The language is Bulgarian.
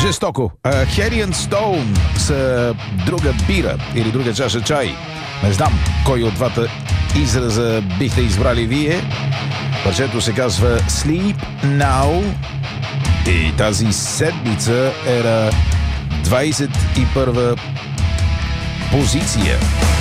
Жестоко. Heady and Stone с друга бира или друга чаша чай. Не знам кой от двата израза бихте избрали вие. Парчето се казва Sleep Now и тази седмица е на 21 позиция.